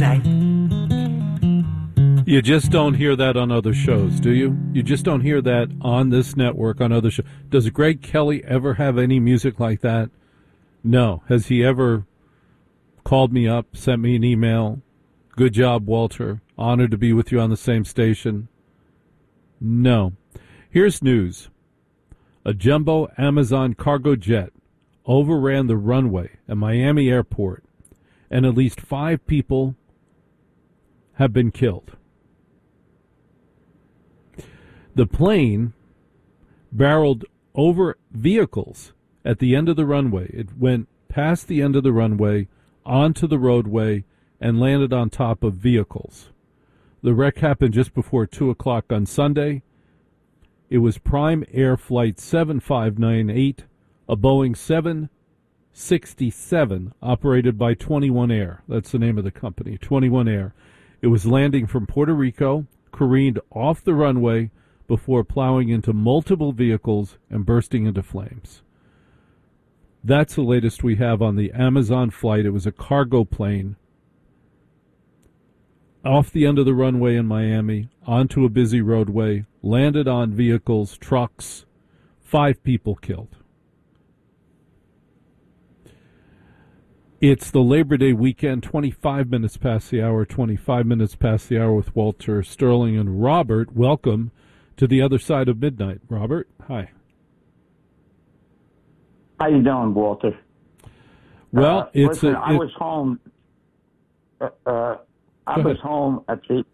midnight. You just don't hear that on other shows, do you? You just don't hear that on this network on other shows. Does Greg Kelly ever have any music like that? No. Has he ever called me up, sent me an email? Good job, Walter. Honored to be with you on the same station. No. Here's news. A jumbo Amazon cargo jet overran the runway at Miami Airport, and at least 5 people have been killed. The plane barreled over vehicles at the end of the runway. It went past the end of the runway, onto the roadway, and landed on top of vehicles. The wreck happened just before 2 o'clock on Sunday. It was Prime Air Flight 7598, a Boeing 767 operated by 21 Air. That's the name of the company, 21 Air. It was landing from Puerto Rico, careened off the runway before plowing into multiple vehicles and bursting into flames. That's the latest we have on the Amazon flight. It was a cargo plane off the end of the runway in Miami, onto a busy roadway, landed on vehicles, trucks, 5 people killed. It's the Labor Day weekend, 25 minutes past the hour, 25 minutes past the hour with Walter Sterling and Robert. Welcome to the other side of midnight. Robert, hi. How you doing, Walter? Well, I was home. I was home at the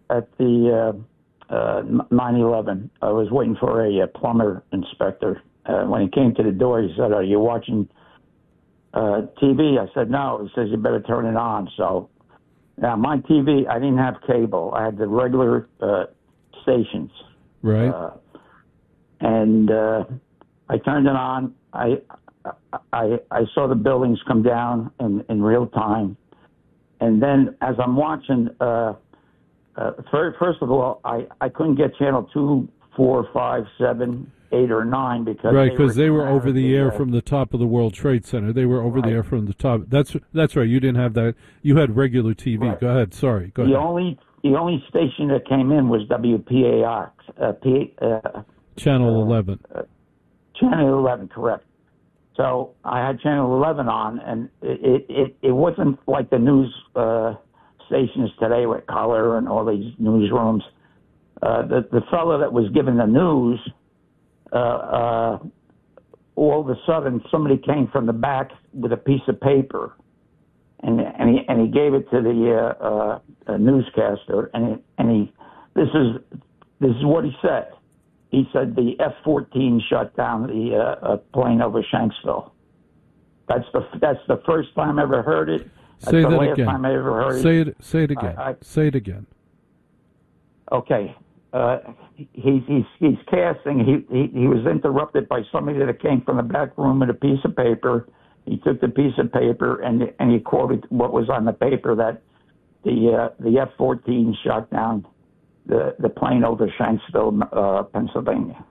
9/11. I was waiting for a plumber inspector. When he came to the door, he said, "Are you watching TV?" I said, "No." He says, "You better turn it on." So now my TV, I didn't have cable. I had the regular stations. Right. And I turned it on. I saw the buildings come down in real time. And then as I'm watching, first of all, I couldn't get channel 2, 4, 5, 7, 8, or 9 because they were over the air from the top of the World Trade Center. They were over the air from the top. That's right. You didn't have that. You had regular TV. Right. Go ahead. Sorry. Go ahead. The only station that came in was WPAX. Channel 11. Channel 11, correct. So I had Channel 11 on, and it wasn't like the news stations today with color and all these newsrooms. The fellow that was giving the news, all of a sudden somebody came from the back with a piece of paper, and he gave it to the newscaster, and this is what he said. He said the F-14 shut down the plane over Shanksville. That's the first time I ever heard it. That's say the that last again. time I ever heard it. Say it again. Say it again. Okay. He's casting. He was interrupted by somebody that came from the back room with a piece of paper. He took the piece of paper and he quoted what was on the paper, that the F-14 shot down the plane over Shanksville, Pennsylvania.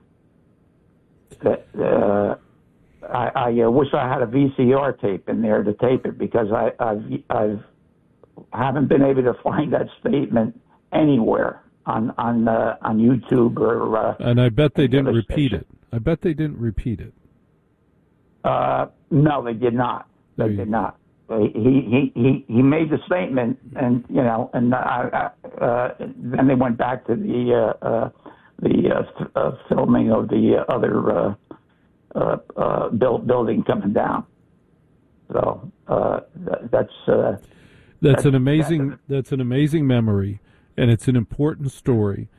I wish I had a VCR tape in there to tape it, because I haven't been able to find that statement anywhere on YouTube or. And I bet they didn't repeat it. I bet they didn't repeat it. No, they did not. They did not. He made the statement, and then they went back to the filming of the other building coming down. So that's an amazing memory, and it's an important story.